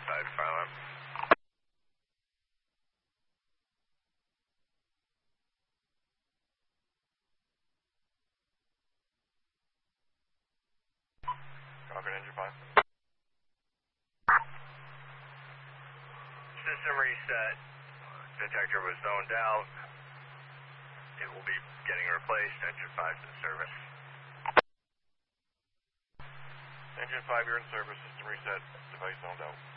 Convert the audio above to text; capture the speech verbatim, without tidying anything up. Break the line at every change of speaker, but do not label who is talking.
five, file up. Falcon engine five. System reset. Detector was zoned out. It will be getting replaced. Engine five is in service.
Engine five, you're in service. System reset. Device zoned out.